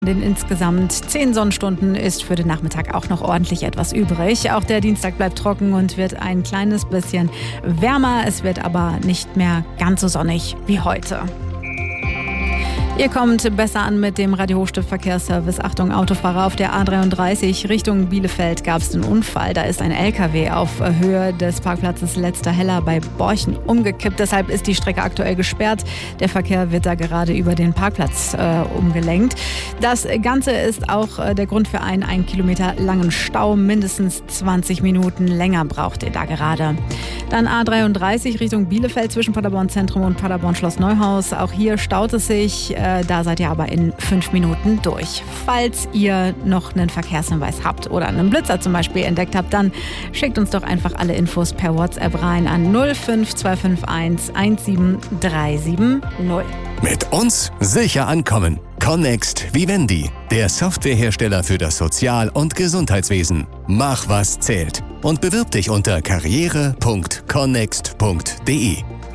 Den insgesamt 10 Sonnenstunden ist für den Nachmittag auch noch ordentlich etwas übrig. Auch der Dienstag bleibt trocken und wird ein kleines bisschen wärmer. Es wird aber nicht mehr ganz so sonnig wie heute. Ihr kommt besser an mit dem Radio Hochstift Verkehrsservice. Achtung, Autofahrer, auf der A33 Richtung Bielefeld gab es einen Unfall. Da ist ein LKW auf Höhe des Parkplatzes Letzter Heller bei Borchen umgekippt. Deshalb ist die Strecke aktuell gesperrt. Der Verkehr wird da gerade über den Parkplatz umgelenkt. Das Ganze ist auch der Grund für einen 1 Kilometer langen Stau. Mindestens 20 Minuten länger braucht ihr da gerade. Dann A33 Richtung Bielefeld zwischen Paderborn Zentrum und Paderborn Schloss Neuhaus. Auch hier staut es sich. Da seid ihr aber in 5 Minuten durch. Falls ihr noch einen Verkehrshinweis habt oder einen Blitzer zum Beispiel entdeckt habt, dann schickt uns doch einfach alle Infos per WhatsApp rein an 05251 17370. Mit uns sicher ankommen. Connext Vivendi, der Softwarehersteller für das Sozial- und Gesundheitswesen. Mach, was zählt. Und bewirb dich unter karriere.connext.de.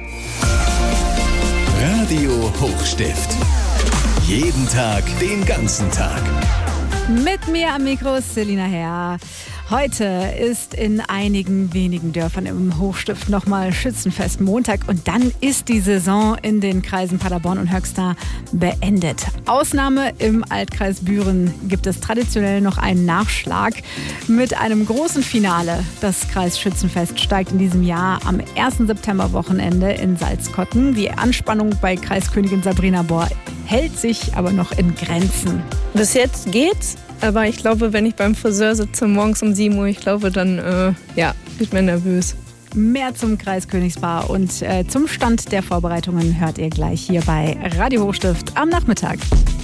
Radio Hochstift. Jeden Tag, den ganzen Tag. Mit mir am Mikro Selina Herr. Heute ist in einigen wenigen Dörfern im Hochstift nochmal Schützenfest Montag und dann ist die Saison in den Kreisen Paderborn und Höxter beendet. Ausnahme im Altkreis Büren gibt es traditionell noch einen Nachschlag mit einem großen Finale. Das Kreisschützenfest steigt in diesem Jahr am 1. September-Wochenende in Salzkotten. Die Anspannung bei Kreiskönigin Sabrina Bohr hält sich aber noch in Grenzen. Bis jetzt geht's, aber ich glaube, wenn ich beim Friseur sitze morgens um 7 Uhr, ich glaube, dann wird mir nervös. Mehr zum Kreiskönigsbar und zum Stand der Vorbereitungen hört ihr gleich hier bei Radio Hochstift am Nachmittag.